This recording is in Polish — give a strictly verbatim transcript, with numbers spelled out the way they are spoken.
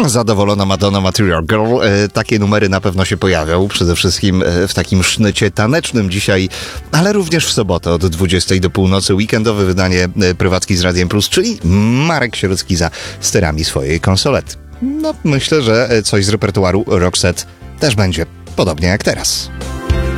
Zadowolona Madonna, Material Girl. Takie numery na pewno się pojawią, przede wszystkim w takim sznycie tanecznym dzisiaj, ale również w sobotę od dwudziestej do północy. Weekendowe wydanie Prywatki z Radiem Plus, czyli Marek Sierocki za sterami swojej konsolety. No, myślę, że coś z repertuaru Roxette też będzie, podobnie jak teraz.